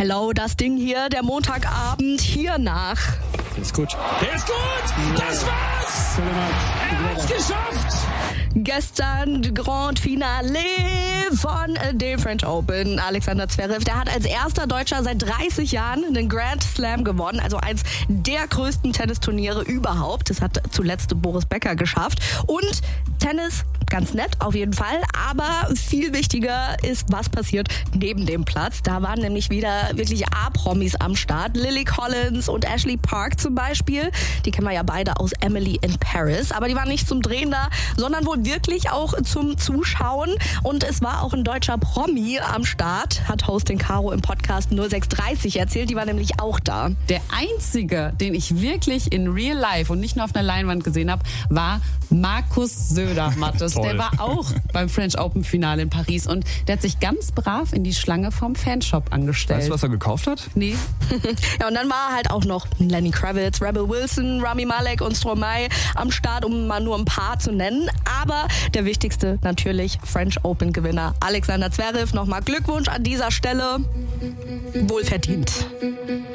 Hello, das Ding hier, der Montagabend hier nach. Der ist gut. Der ist gut! Das war's! Er hat's geschafft! Gestern Grand Finale von dem French Open. Alexander Zverev, der hat als erster Deutscher seit 30 Jahren einen Grand Slam gewonnen. Also eins der größten Tennisturniere überhaupt. Das hat zuletzt Boris Becker geschafft. Und Tennis, ganz nett auf jeden Fall. Aber viel wichtiger ist, was passiert neben dem Platz. Da waren nämlich wieder wirklich A-Promis am Start. Lily Collins und Ashley Park zum Beispiel. Die kennen wir ja beide aus Emily in Paris. Aber die waren nicht zum Drehen da, sondern wohl wirklich auch zum Zuschauen. Und es war auch ein deutscher Promi am Start, hat Hostin Caro im Podcast 0630 erzählt. Die war nämlich auch da. Der einzige, den ich wirklich in real life und nicht nur auf einer Leinwand gesehen habe, war Markus Söder, Mathis. Der war auch beim French Open Finale in Paris und der hat sich ganz brav in die Schlange vom Fanshop angestellt. Weißt du, was er gekauft hat? Nee. Ja, und dann war halt auch noch Lenny Kravitz, Rebel Wilson, Rami Malek und Stromae am Start, um mal nur ein paar zu nennen. Aber der wichtigste natürlich French Open Gewinner Alexander Zverev. Nochmal Glückwunsch an dieser Stelle. Wohlverdient.